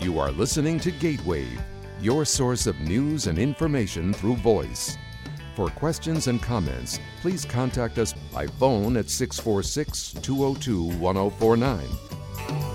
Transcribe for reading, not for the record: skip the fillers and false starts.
You are listening to Gateway, your source of news and information through voice. For questions and comments, please contact us by phone at 646-202-1049